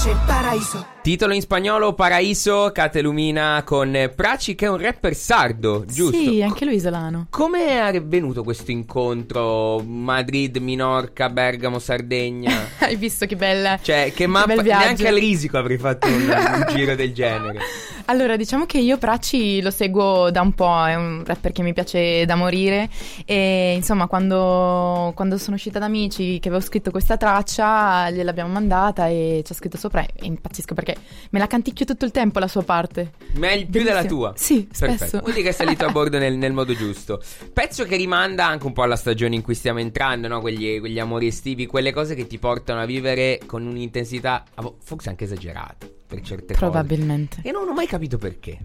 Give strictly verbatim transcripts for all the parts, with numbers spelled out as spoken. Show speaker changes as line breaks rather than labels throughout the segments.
noche, paraíso.
Titolo in spagnolo Paraíso, Kate Lumina con Praci, che è un rapper sardo, giusto?
Sì, anche lui isolano.
Come è avvenuto questo incontro Madrid, Minorca, Bergamo, Sardegna?
Hai visto che bella.
Cioè, che mappa,
bel viaggio.
neanche al Risico avrei fatto un, un giro del genere.
Allora, diciamo che io Praci lo seguo da un po', è un rapper che mi piace da morire e insomma quando, quando sono uscita da amici che avevo scritto questa traccia gliel'abbiamo mandata e ci ha scritto sopra e impazzisco perché me la canticchio tutto il tempo la sua parte.
Meglio più della tua.
Sì,
Perfetto.
spesso.
Vuol dire che è salito a bordo nel, nel modo giusto. Pezzo che rimanda anche un po' alla stagione in cui stiamo entrando, no? Quegli, quegli amori estivi, quelle cose che ti portano a vivere con un'intensità forse anche esagerata per certe
Probabilmente.
cose. E non ho mai capito perché.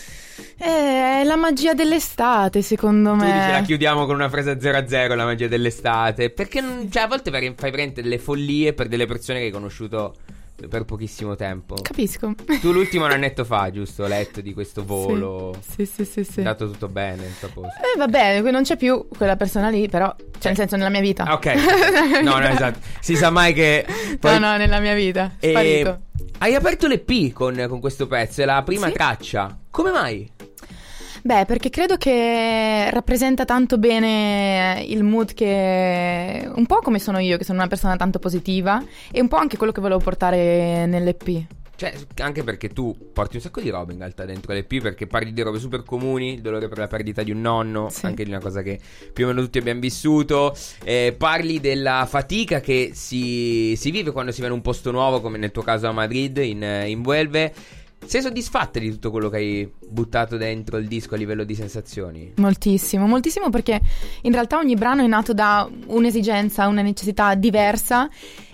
È la magia dell'estate, secondo me.
Tu dici, la chiudiamo con una frase zero a zero, la magia dell'estate. Perché non, cioè, a volte fai presente delle follie per delle persone che hai conosciuto per pochissimo tempo.
Capisco.
Tu l'ultimo un annetto fa, giusto? Ho letto di questo volo.
Sì, sì, sì, sì.
È andato tutto bene, tutto a posto.
Eh vabbè, non c'è più quella persona lì, però cioè
eh.
nel senso nella mia vita.
Ok. No, no, esatto. Si sa mai che poi...
No, no, nella mia vita.
E...
Sparito.
Hai aperto l'E P con, con questo pezzo, è la prima
Sì.
traccia. Come mai?
Beh, perché credo che rappresenta tanto bene il mood che... un po' come sono io, che sono una persona tanto positiva, e un po' anche quello che volevo portare nell'E P.
Cioè, anche perché tu porti un sacco di robe in realtà dentro l'E P, perché parli di robe super comuni, il dolore per la perdita di un nonno,
Sì.
anche di una cosa che più o meno tutti abbiamo vissuto, eh, parli della fatica che si, si vive quando si va in un posto nuovo, come nel tuo caso a Madrid, in, in Vuelve. Sei soddisfatta di tutto quello che hai buttato dentro il disco a livello di sensazioni?
Moltissimo, moltissimo, perché in realtà ogni brano è nato da un'esigenza, una necessità diversa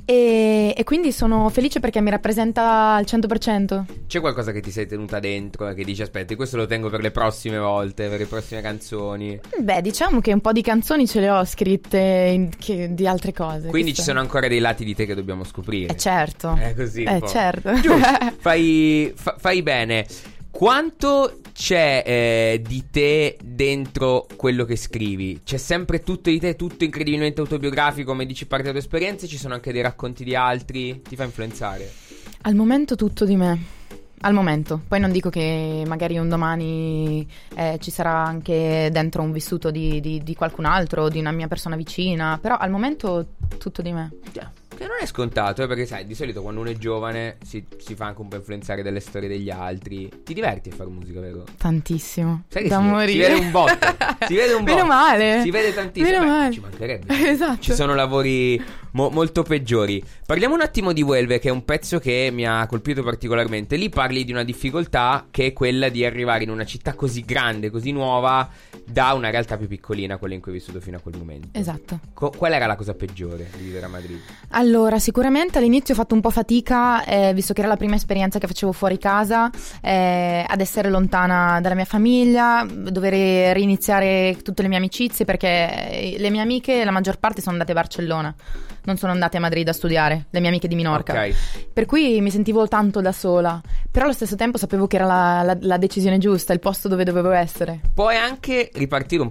e, e quindi sono felice perché mi rappresenta al cento per cento.
C'è qualcosa che ti sei tenuta dentro e che dici aspetta, questo lo tengo per le prossime volte, per le prossime canzoni?
Beh, diciamo che un po' di canzoni ce le ho scritte in- che- di altre cose.
Quindi ci
questo-
sono ancora dei lati di te che dobbiamo scoprire.
Eh certo.
È così un
Eh
po'.
certo.
Giusto, fai, fa- fai bene. Quanto c'è eh, di te dentro quello che scrivi? C'è sempre tutto di te, tutto incredibilmente autobiografico, come dici parte delle tue esperienze? Ci sono anche dei racconti di altri? Ti fa influenzare?
Al momento tutto di me. Al momento. Poi non dico che magari un domani eh, ci sarà anche dentro un vissuto di, di, di qualcun altro, di una mia persona vicina, però al momento tutto di me.
Già. Che non è scontato, eh, perché sai, di solito quando uno è giovane si, si fa anche un po' influenzare dalle storie degli altri. Ti diverti a fare musica, vero?
Tantissimo.
Sai che
da
si,
morire.
si vede un botto. Si vede un botto.
Meno male.
Si vede tantissimo.
Meno
Beh,
male.
ci mancherebbe.
Esatto.
Ci sono lavori mo- molto peggiori. Parliamo un attimo di Vuelve, che è un pezzo che mi ha colpito particolarmente. Lì parli di una difficoltà che è quella di arrivare in una città così grande, così nuova, da una realtà più piccolina, quella in cui hai vissuto fino a quel momento.
Esatto.
Co- qual era la cosa peggiore di vivere a Madrid?
Allora, sicuramente all'inizio ho fatto un po' fatica, eh, visto che era la prima esperienza che facevo fuori casa, eh, ad essere lontana dalla mia famiglia, dover riniziare tutte le mie amicizie, perché le mie amiche, la maggior parte, sono andate a Barcellona, non sono andate a Madrid a studiare, le mie amiche di Minorca.
Ok.
Per cui mi sentivo tanto da sola, però allo stesso tempo sapevo che era la, la, la decisione giusta, il posto dove dovevo essere.
Puoi anche ripartire un